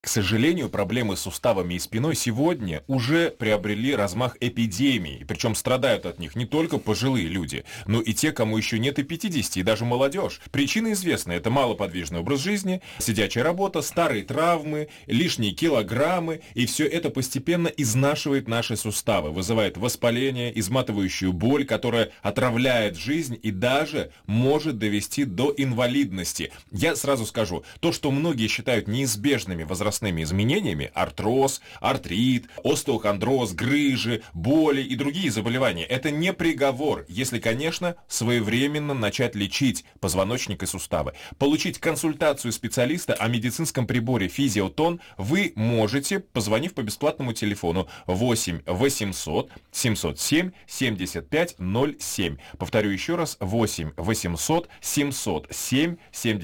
К сожалению, проблемы с суставами и спиной сегодня уже приобрели размах эпидемии, причем страдают от них не только пожилые люди, но и те, кому еще нет и 50, и даже молодежь. Причины известны: это малоподвижный образ жизни, сидячая работа, старые травмы, лишние килограммы, и все это постепенно изнашивает наши суставы, вызывает воспаление, изматывающую боль, которая отравляет жизнь и даже может довести до инвалидности. Я сразу скажу, то, что многие считают неизбежными возрастными изменениями, артроз, артрит, остеохондроз, грыжи, боли и другие заболевания, это не приговор, если, конечно, своевременно начать лечить позвоночник и суставы. Получить консультацию специалиста о медицинском приборе Физиотон вы можете, позвонив по бесплатному телефону 8 800 707 75 07. Повторю еще раз: 8 800 707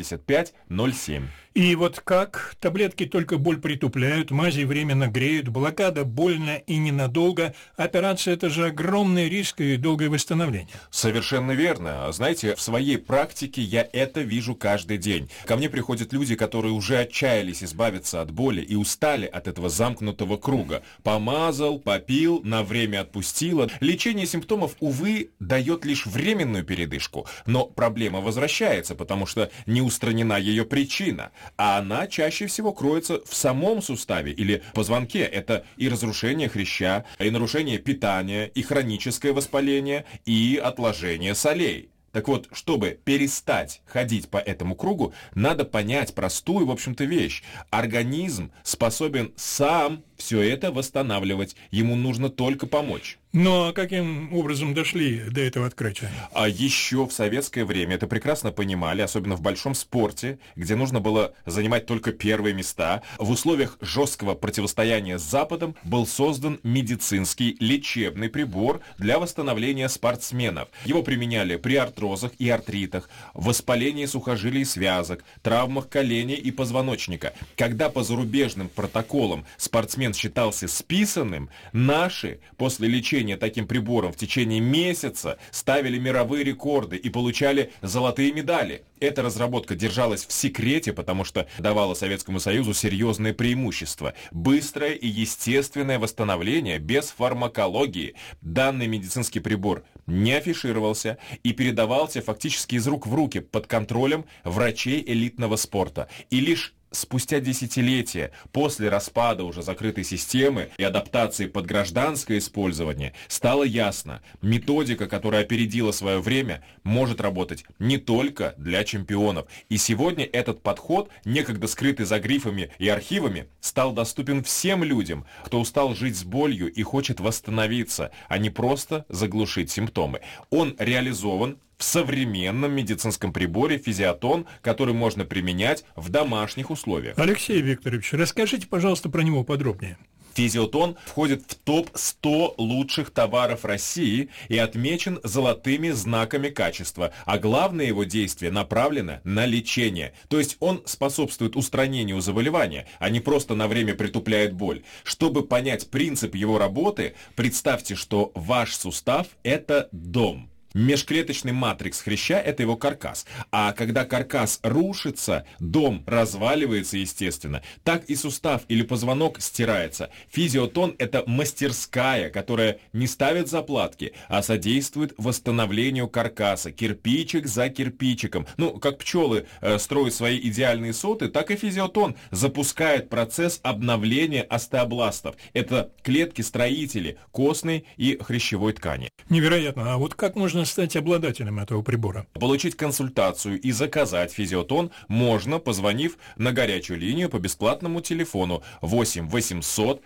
75 07. И вот как? Таблетки только боль притупляют, мази временно греют, блокада больно и ненадолго. Операция – это же огромный риск и долгое восстановление. Совершенно верно. Знаете, в своей практике я это вижу каждый день. Ко мне приходят люди, которые уже отчаялись избавиться от боли и устали от этого замкнутого круга. Помазал, попил, на время отпустило. Лечение симптомов, увы, дает лишь временную передышку. Но проблема возвращается, потому что не устранена ее причина. А она чаще всего кроется в самом суставе или позвонке. Это и разрушение хряща, и нарушение питания, и хроническое воспаление, и отложение солей. Так вот, чтобы перестать ходить по этому кругу, надо понять простую, в общем-то, вещь. Организм способен сам все это восстанавливать. Ему нужно только помочь. Ну а каким образом дошли до этого открытия? А еще в советское время это прекрасно понимали, особенно в большом спорте, где нужно было занимать только первые места. В условиях жесткого противостояния с Западом был создан медицинский лечебный прибор для восстановления спортсменов. Его применяли при артрозах и артритах, воспалении сухожилий и связок, травмах коленей и позвоночника. Когда по зарубежным протоколам спортсмен считался списанным, наши после лечения таким прибором в течение месяца ставили мировые рекорды и получали золотые медали. Эта разработка держалась в секрете, потому что давала Советскому Союзу серьезное преимущество: быстрое и естественное восстановление без фармакологии. Данный медицинский прибор не афишировался и передавался фактически из рук в руки под контролем врачей элитного спорта. И лишь спустя десятилетия, после распада уже закрытой системы и адаптации под гражданское использование, стало ясно: методика, которая опередила свое время, может работать не только для чемпионов. И сегодня этот подход, некогда скрытый за грифами и архивами, стал доступен всем людям, кто устал жить с болью и хочет восстановиться, а не просто заглушить симптомы. Он реализован в современном медицинском приборе Физиотон, который можно применять в домашних условиях. Алексей Викторович, расскажите, пожалуйста, про него подробнее. Физиотон входит в топ-100 лучших товаров России и отмечен золотыми знаками качества, а главное его действие направлено на лечение. То есть он способствует устранению заболевания, а не просто на время притупляет боль. Чтобы понять принцип его работы, представьте, что ваш сустав – это дом. Межклеточный матрикс хряща – это его каркас. А когда каркас рушится, дом разваливается, естественно. Так и сустав или позвонок стирается. Физиотон – это мастерская, которая не ставит заплатки, а содействует восстановлению каркаса, кирпичик за кирпичиком. Ну, как пчелы строят свои идеальные соты, так и Физиотон запускает процесс обновления остеобластов. Это клетки-строители костной и хрящевой ткани. Невероятно. А вот как можно стать обладателем этого прибора? Получить консультацию и заказать Физиотон можно, позвонив на горячую линию по бесплатному телефону 8 800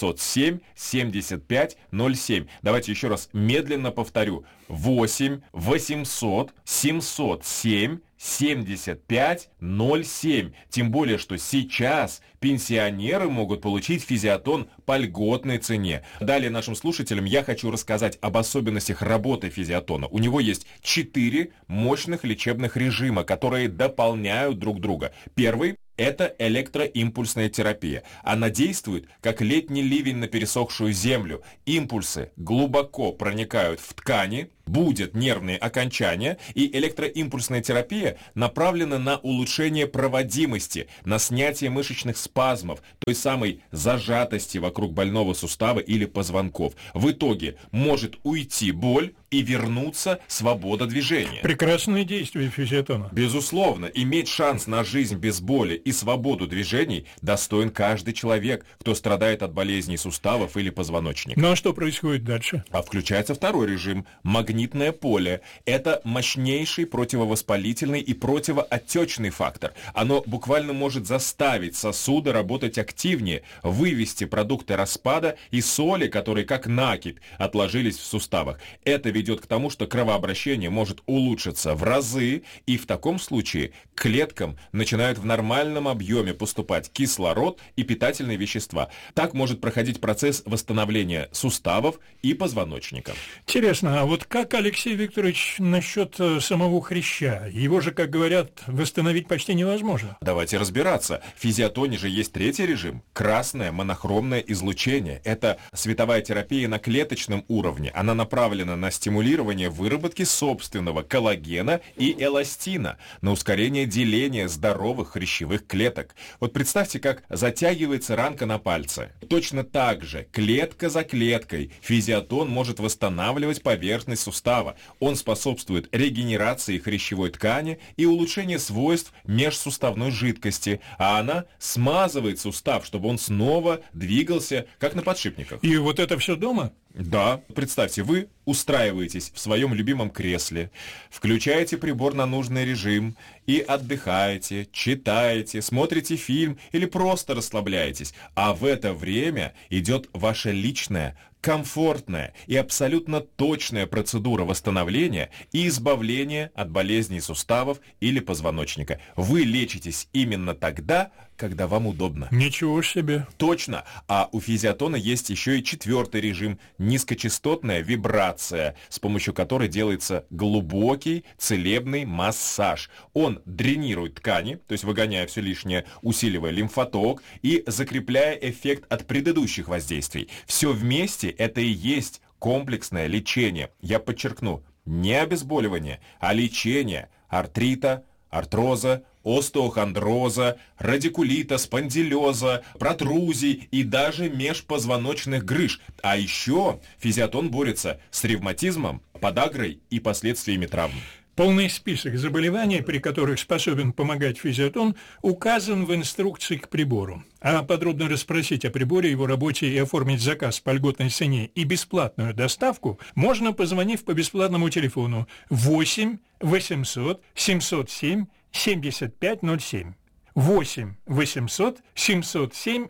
707 75 07. Давайте еще раз медленно повторю: 8 800 707 7507. Тем более, что сейчас пенсионеры могут получить Физиотон по льготной цене. Далее нашим слушателям я хочу рассказать об особенностях работы Физиотона. У него есть 4 мощных лечебных режима, которые дополняют друг друга. Первый – это электроимпульсная терапия. Она действует, как летний ливень на пересохшую землю. Импульсы глубоко проникают в ткани, будят нервные окончания, и электроимпульсная терапия направлена на улучшение проводимости, на снятие мышечных спазмов, той самой зажатости вокруг больного сустава или позвонков. В итоге может уйти боль и вернуться свобода движения. Прекрасное действие физиотона. Безусловно, иметь шанс на жизнь без боли и свободу движений достоин каждый человек, кто страдает от болезней суставов или позвоночника. Ну а что происходит дальше? А включается второй режим – магнитное поле. Это мощнейший противовоспалительный и противоотечный фактор. Оно буквально может заставить сосуды работать активнее, вывести продукты распада и соли, которые как накипь отложились в суставах. Это ведет к тому, что кровообращение может улучшиться в разы, и в таком случае к клеткам начинают в нормальном объеме поступать кислород и питательные вещества. Так может проходить процесс восстановления суставов и позвоночника. Интересно, а вот как, Алексей Викторович, насчет самого хряща? Его же, как говорят, восстановить почти невозможно. Давайте разбираться. В физиотоне же есть третий режим – красное монохромное излучение. Это световая терапия на клеточном уровне. Она направлена на стимулирование выработки собственного коллагена и эластина, на ускорение деления здоровых хрящевых клеток. Вот представьте, как затягивается ранка на пальце. Точно так же, клетка за клеткой, физиотон может восстанавливать поверхность сустава. Он способствует регенерации хрящевой ткани и улучшению свойств межсуставной жидкости, а она смазывает сустав, чтобы он снова двигался, как на подшипниках. И вот это все дома? Да, представьте, вы устраиваетесь в своем любимом кресле, включаете прибор на нужный режим и отдыхаете, читаете, смотрите фильм или просто расслабляетесь, а в это время идет ваша личная, комфортная и абсолютно точная процедура восстановления и избавления от болезней суставов или позвоночника. Вы лечитесь именно тогда, когда вам удобно. Ничего себе. Точно. А у физиотона есть еще и четвертый режим – низкочастотная вибрация, с помощью которой делается глубокий целебный массаж. Он дренирует ткани, то есть выгоняя все лишнее, усиливая лимфоток и закрепляя эффект от предыдущих воздействий. Все вместе это и есть комплексное лечение. Я подчеркну, не обезболивание, а лечение артрита, артроза, остеохондроза, радикулита, спондилеза, протрузий и даже межпозвоночных грыж. А еще физиотон борется с ревматизмом, подагрой и последствиями травм. Полный список заболеваний, при которых способен помогать физиотон, указан в инструкции к прибору. А подробно расспросить о приборе, его работе и оформить заказ по льготной цене и бесплатную доставку можно, позвонив по бесплатному телефону 8 800 707 7507. 8 800 707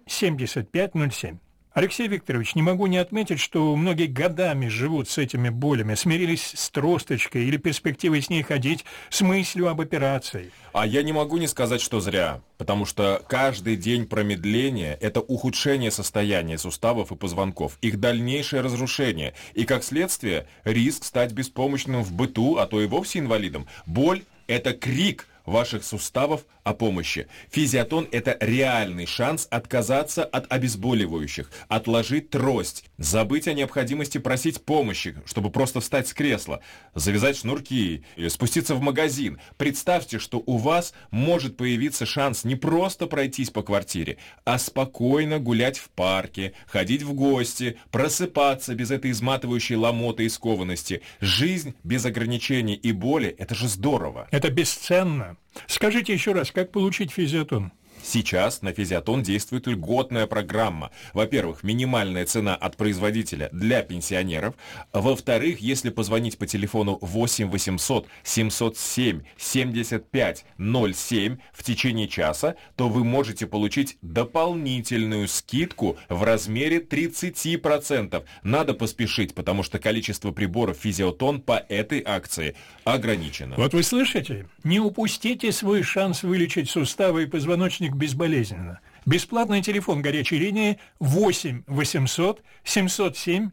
7507. Алексей Викторович, не могу не отметить, что многие годами живут с этими болями, смирились с тросточкой или перспективой с ней ходить, с мыслью об операции. А я не могу не сказать, что зря, потому что каждый день промедления – это ухудшение состояния суставов и позвонков, их дальнейшее разрушение, и, как следствие, риск стать беспомощным в быту, а то и вовсе инвалидом. Боль – это крик ваших суставов о помощи. Физиотон – это реальный шанс отказаться от обезболивающих, отложить трость, забыть о необходимости просить помощи, чтобы просто встать с кресла, завязать шнурки или спуститься в магазин. Представьте, что у вас может появиться шанс не просто пройтись по квартире, а спокойно гулять в парке, ходить в гости, просыпаться без этой изматывающей ломоты и скованности. Жизнь без ограничений и боли – это же здорово. Это бесценно. Скажите еще раз, как получить физиотон? Сейчас на физиотон действует льготная программа. Во-первых, минимальная цена от производителя для пенсионеров. Во-вторых, если позвонить по телефону 8 800 707 75 07 в течение часа, то вы можете получить дополнительную скидку в размере 30%. Надо поспешить, потому что количество приборов физиотон по этой акции ограничено. Вот вы слышите? Не упустите свой шанс вылечить суставы и позвоночник безболезненно. Бесплатный телефон горячей линии 8 800 707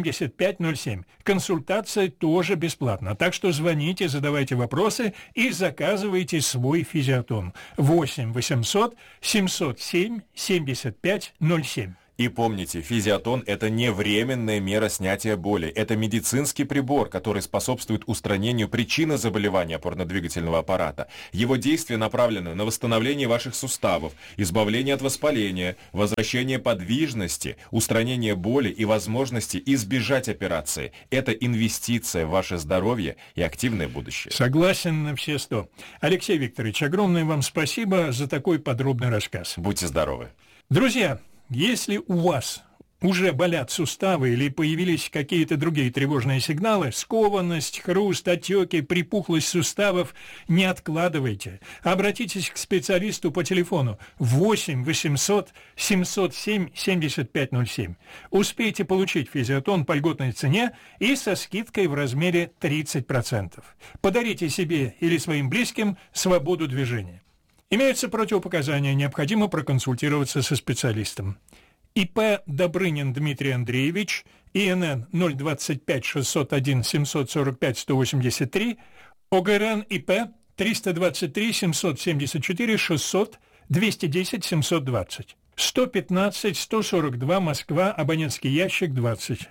7507. Консультация тоже бесплатна, так что звоните, задавайте вопросы и заказывайте свой физиотон. 8 800 707 7507. И помните, физиотон – это не временная мера снятия боли. Это медицинский прибор, который способствует устранению причины заболевания опорно-двигательного аппарата. Его действие направлено на восстановление ваших суставов, избавление от воспаления, возвращение подвижности, устранение боли и возможности избежать операции. Это инвестиция в ваше здоровье и активное будущее. Согласен на все 100. Алексей Викторович, огромное вам спасибо за такой подробный рассказ. Будьте здоровы. Друзья, если у вас уже болят суставы или появились какие-то другие тревожные сигналы, скованность, хруст, отеки, припухлость суставов, не откладывайте. Обратитесь к специалисту по телефону 8 800 707 7507. Успейте получить физиотон по льготной цене и со скидкой в размере 30%. Подарите себе или своим близким свободу движения. Имеются противопоказания, необходимо проконсультироваться со специалистом. ИП Добрынин Дмитрий Андреевич, ИНН 025 601 745 183, ОГРН ИП 323 774 600 210 720, 115 142 Москва, абонентский ящик 20.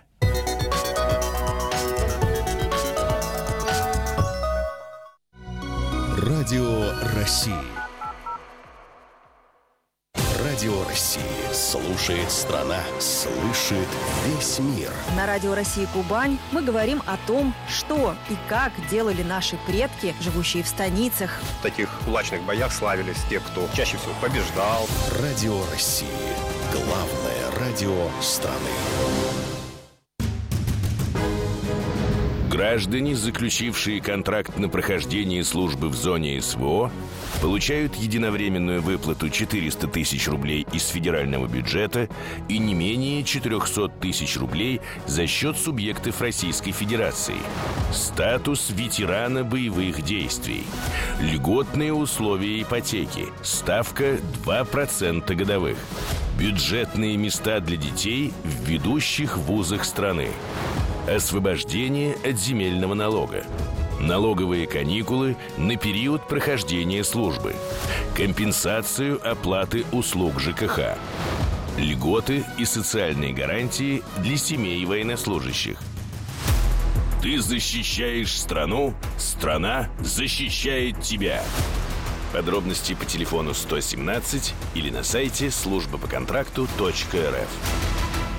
Радио России. Радио России. Слушает страна. Слышит весь мир. На Радио России Кубань мы говорим о том, что и как делали наши предки, живущие в станицах. В таких кулачных боях славились те, кто чаще всего побеждал. Радио России. Главное радио страны. Граждане, заключившие контракт на прохождение службы в зоне СВО, получают единовременную выплату 400 тысяч рублей из федерального бюджета и не менее 400 тысяч рублей за счет субъектов Российской Федерации. Статус ветерана боевых действий. Льготные условия ипотеки. Ставка 2% годовых. Бюджетные места для детей в ведущих вузах страны. Освобождение от земельного налога. Налоговые каникулы на период прохождения службы. Компенсацию оплаты услуг ЖКХ. Льготы и социальные гарантии для семей военнослужащих. Ты защищаешь страну, страна защищает тебя. Подробности по телефону 117 или на сайте службапоконтракту.рф.